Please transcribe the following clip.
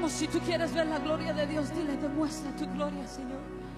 Si tú quieres ver la gloria de Dios, dile, demuestra tu gloria, Señor.